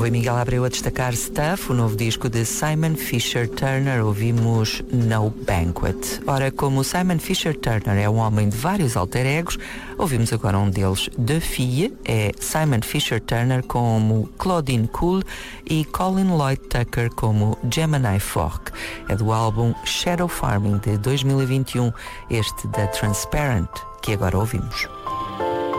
Foi Miguel Abreu a destacar Stuff, o novo disco de Simon Fisher Turner. Ouvimos No Banquet. Ora, como Simon Fisher Turner é um homem de vários alter egos, ouvimos agora um deles, De Fille, é Simon Fisher Turner como Claudine Cool e Colin Lloyd Tucker como Gemini Fork. É do álbum Shadow Farming de 2021, este da Transparent, que agora ouvimos.